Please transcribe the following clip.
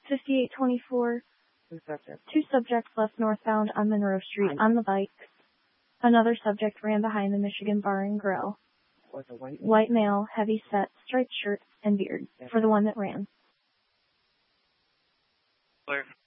5824. Two subjects. Two subjects left northbound on Monroe Street on the bike. Another subject ran behind the Michigan Bar and Grill. Was a White male, heavy set, striped shirt, and beard. For the one that ran. Clear.